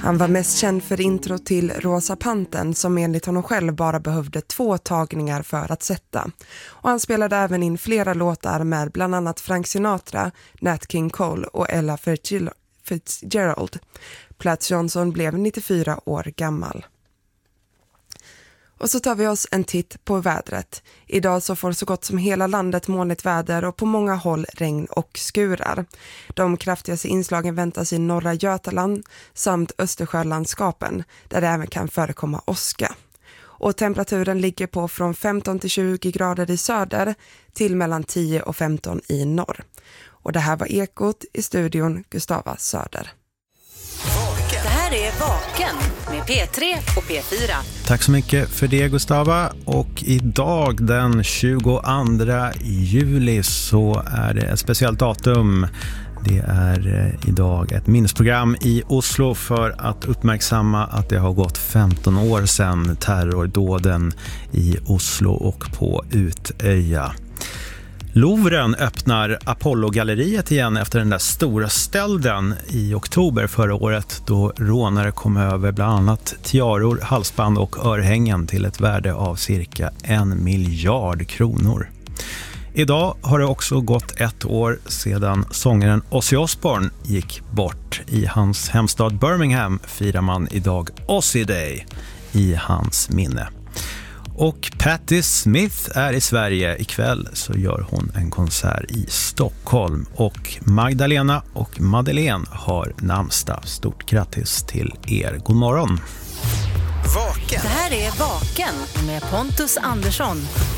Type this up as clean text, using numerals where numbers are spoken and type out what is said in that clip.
Han var mest känd för intro till Rosa Pantern som enligt honom själv bara behövde 2 tagningar för att sätta. Och han spelade även in flera låtar med bland annat Frank Sinatra, Nat King Cole och Ella Fitzgerald. Platts Johnson blev 94 år gammal. Och så tar vi oss en titt på vädret. Idag så får så gott som hela landet molnigt väder och på många håll regn och skurar. De kraftigaste inslagen väntas i norra Götaland samt Östersjölandskapen där det även kan förekomma åska. Och temperaturen ligger på från 15 till 20 grader i söder till mellan 10 och 15 i norr. Och det här var Ekot, i studion Gustava Söder. Det här är Vaken med P3 och P4. Tack så mycket för det, Gustava. Och idag den 22 juli så är det ett speciellt datum. Det är idag ett minnesprogram i Oslo för att uppmärksamma att det har gått 15 år sedan terrordåden i Oslo och på Utöja. Louvren öppnar Apollo-galleriet igen efter den där stora stölden i oktober förra året då rånare kom över bland annat tiaror, halsband och örhängen till ett värde av cirka 1 miljard kronor. Idag har det också gått 1 år sedan sångaren Ozzy Osbourne gick bort. I hans hemstad Birmingham firar man idag Ozzy Day i hans minne. Och Patti Smith är i Sverige. Ikväll så gör hon en konsert i Stockholm. Och Magdalena och Madeleine har namnsdag. Stort grattis till er. God morgon. Vaken. Det här är Vaken med Pontus Andersson.